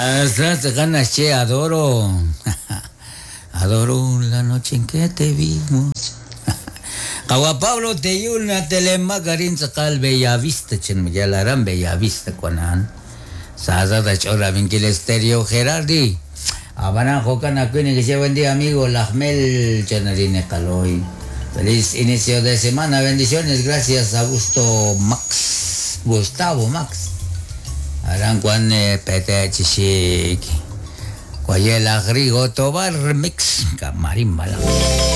Esas ganas, che, adoro. Adoro la noche en que te vimos. Kawa Pablo Teyuna Telemagarin sa kal Bellavista chen Yalaran Bellavista kwanan. Sasa da chora vinkil estéreo Gerardi. Abana jokan akuni que se buen día amigo Lahmel Chanarine Caloy. Feliz inicio de semana, bendiciones, gracias a Gustavo Max. Aran kwan pete chishik. Kwayela Grigo Tobar Mix Kamarin Malang.